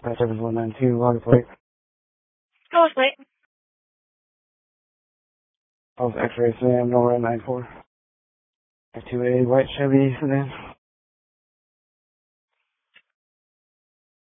Service 192, log plate. Go with plate. Pulse X-ray, Sam, Nora 94. 2A, white Chevy sedan.